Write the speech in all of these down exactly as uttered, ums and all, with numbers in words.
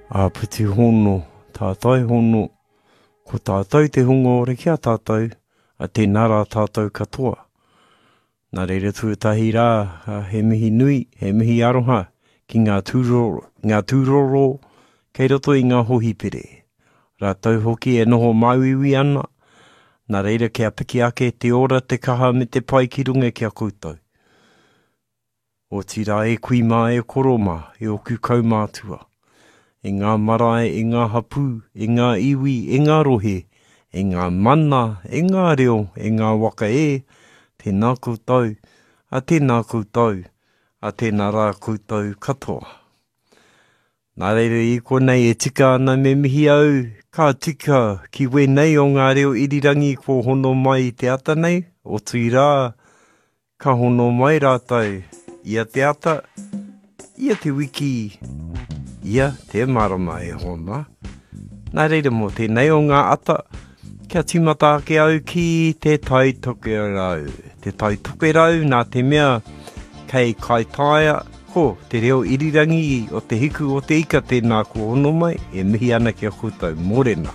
A puti hono, tātai hono, ko tātai te hunga ore kia tātai, a te nara tātai katoa. Nā reira tuatahi rā, he mihi nui, he mihi aroha, ki ngā tūroro, ngā tūroro, kei roto i ngā hohipere. Rā tau hoki e noho mauiwi ana, nā reira kia piki ake te ora te kaha me te pai ki runga kia koutou. O tira e kui mā e koroma, e oku kaumātua. E ngā marae, e ngā hapu, e ngā iwi, e ngā rohe, e ngā mana, e ngā reo, e ngā waka e, tēnā koutou, a tēnā koutou, a tēnā rā koutou katoa. Nā reira i konei e tika ana me mihi au, ka tika ki wenei o ngā reo irirangi ko hono mai te ata nei, o tui rā, ka hono mai rātou, ia te ata, ia te wiki, ia te marama e hona. Nā reira mō tēnei o ngā ata, kia timata ake au ki te tai toke rau. Te tai toke rau nā te mea kei kai taia, ko te reo irirangi o te hiku o te ika tēnā ko ono mai, e mihi ana kia koutou morena.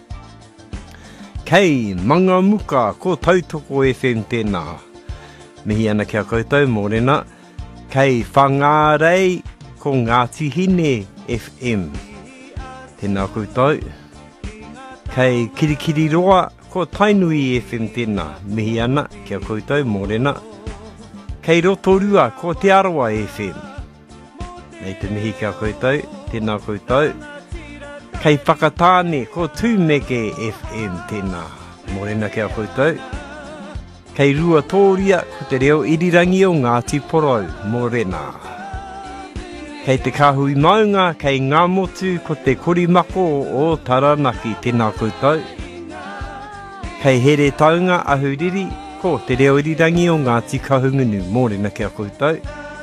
Kei manga muka ko Tautoko F M tēnā, mihi ana kia koutou morena. Kei whangārei ko Ngāti Hine F M. Tēnā koutou. Kei Kirikiri Roa ko Tainui F M tēnā. Mihi ana kia koutou morena. Kei Rotorua ko Te Arawa F M. Nei te mihi kia koutou. Tēnā koutou. Kei Whakatāne ko Tūmeke F M tēnā. Morena kia koutou. Kei Rua Tōria ko te reo irirangi o Ngāti Porou. Morena. Kei te kahui maunga, kei ngā motu ko te korimako o Taranaki, tēnā koutou. Kei here taunga ahuriri, ko te reo irirangi o Ngāti Kahungunu, mōrena kia koutou.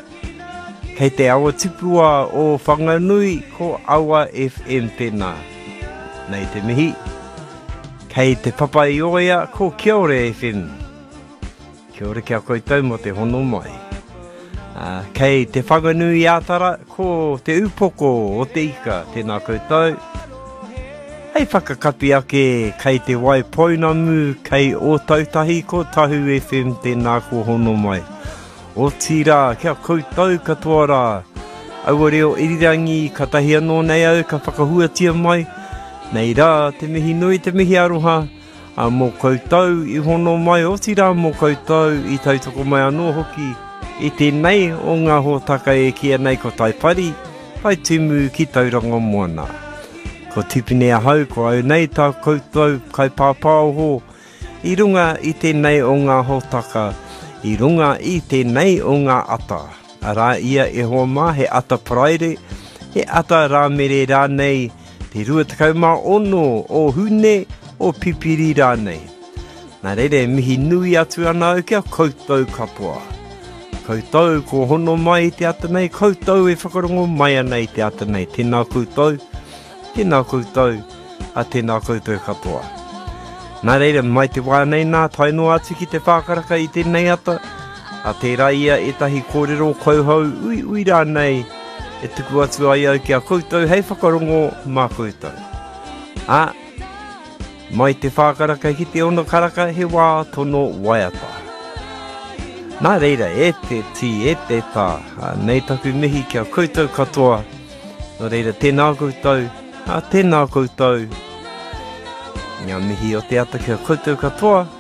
Kei te awa tupua o Whanganui, ko Awa F M tēnā. Nei te mihi. Kei te Papaioia, ko Kiore F M. Kiore kia koutou mo te hono mai. Uh, kei te Whanganui ātara, ko te upoko o te ika, tēnā koutou. Hei whakakapi ake, kei te wai pounamu, kei o tautahi, ko Tahu F M, tēnā ko hono mai. O tira, kia koutou katoa rā. Aua reo irirangi, ka tahi anō nei au, ka whakahuatia mai. Nei rā, te mihi nui, te mihi aroha. A mō koutou, i hono mai, o tira mō koutou, i tautoko mai anō hoki. I tēnei o ngā hōtaka e kia nei ko taipari, pai tumu ki tauranga moana. Ko tipine a hau, ko au nei tā koutou kai pāpāo ho. I runga i tēnei o ngā hōtaka, i runga i tēnei o ngā ata. Arā ia e hoa mā, he ata praere, he ata rāmere rānei, te rua takau mā ono o hune o pipiri rānei. Nā reire mihi nui atu ana au kia koutou katoa. Koutou ko hono mai te ata nei, koutou e whakarongo mai ana i te ata nei. Tēnā koutou, tēnā koutou, a tēnā koutou katoa. Nā reira, mai te wānei nā, taino atu ki te whākaraka i tēnei ata, a tērā ia e tahi kōrero kouhau ui ui rānei, e tuku atu ai au kia koutou, hei whakarongo mā koutou. A, mai te whākaraka ki te ono karaka, he wā tono waiata. Nā reira, e te ti, e te tā, nei taku mihi kia koutou katoa. Nā reira, tēnā koutou, a tēnā koutou. Ngā mihi o te ata kia koutou katoa.